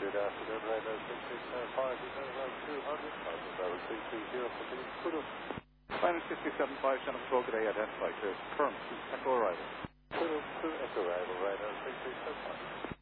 Good afternoon, radar 6675, is that around 200? Radar 630 for the Kudu. Final 675, Channel Control, good day, identify, clear, confirmed, echo arrival. Kudu to echo arrival, radar 6675.